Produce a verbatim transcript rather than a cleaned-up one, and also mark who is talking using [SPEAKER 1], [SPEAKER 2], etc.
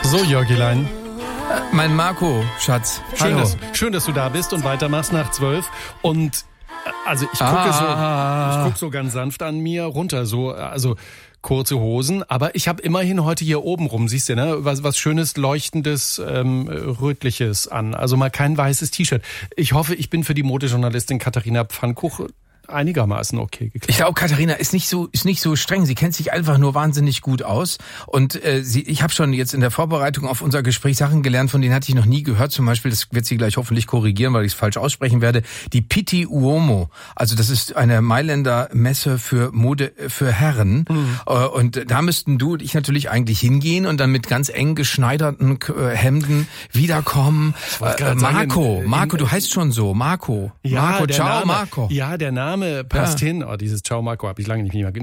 [SPEAKER 1] So, Jörgilein.
[SPEAKER 2] Mein Marco, Schatz.
[SPEAKER 1] Schön,
[SPEAKER 2] Hallo.
[SPEAKER 1] dass, schön, dass du da bist und weitermachst nach zwölf. Und also ich gucke
[SPEAKER 2] Ah.
[SPEAKER 1] so, ich guck so ganz sanft an mir runter, so also kurze Hosen. Aber ich habe immerhin heute hier oben rum, siehst du, ne, was was schönes, leuchtendes, ähm, rötliches an. Also mal kein weißes T-Shirt. Ich hoffe, ich bin für die Modejournalistin Katharina Pfannkuch einigermaßen okay geklärt.
[SPEAKER 2] Ich glaube, Katharina ist nicht so ist nicht so streng. Sie kennt sich einfach nur wahnsinnig gut aus. Und äh, sie, ich habe schon jetzt in der Vorbereitung auf unser Gespräch Sachen gelernt, von denen hatte ich noch nie gehört. Zum Beispiel, das wird sie gleich hoffentlich korrigieren, weil ich es falsch aussprechen werde. Die Pitti Uomo. Also das ist eine Mailänder Messe für Mode für Herren. Mhm. Äh, und da müssten du und ich natürlich eigentlich hingehen und dann mit ganz eng geschneiderten äh, Hemden wiederkommen. Äh, Marco, sagen, Marco, du heißt schon so. Marco.
[SPEAKER 1] Ja,
[SPEAKER 2] Marco,
[SPEAKER 1] der
[SPEAKER 2] ciao,
[SPEAKER 1] Name,
[SPEAKER 2] Marco.
[SPEAKER 1] Ja, der Name passt
[SPEAKER 2] Ja.
[SPEAKER 1] hin. Oh, dieses Ciao Marco habe ich lange nicht mehr